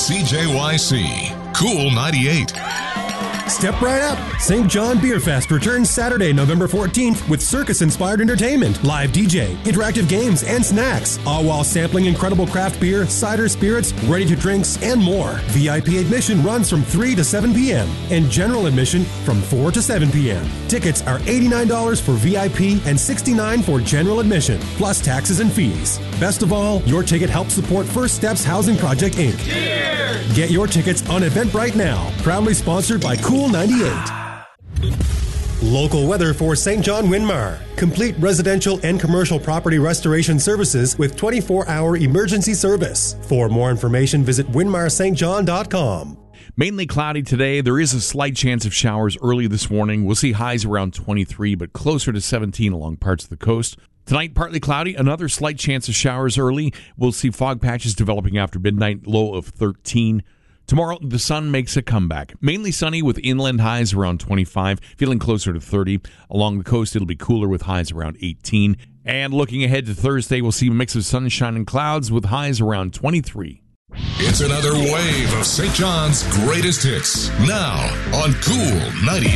CJYC. Cool 98. Step right up. St. John Beer Fest returns Saturday, November 14th with circus-inspired entertainment, live DJ, interactive games, and snacks, all while sampling incredible craft beer, cider, spirits, ready-to-drinks, and more. VIP admission runs from 3 to 7 p.m. and general admission from 4 to 7 p.m. Tickets are $89 for VIP and $69 for general admission, plus taxes and fees. Best of all, your ticket helps support First Steps Housing Project, Inc. Cheers! Get your tickets on Eventbrite now. Proudly sponsored by Cool 98. Local weather for St. John Winmar. Complete residential and commercial property restoration services with 24-hour emergency service. For more information, visit winmarstjohn.com. Mainly cloudy today. There is a slight chance of showers early this morning. We'll see highs around 23, but closer to 17 along parts of the coast. Tonight, partly cloudy. Another slight chance of showers early. We'll see fog patches developing after midnight, low of 13. Tomorrow, the sun makes a comeback. Mainly sunny with inland highs around 25, feeling closer to 30. Along the coast, it'll be cooler with highs around 18. And looking ahead to Thursday, we'll see a mix of sunshine and clouds with highs around 23. It's another wave of St. John's greatest hits. Now on Cool 98.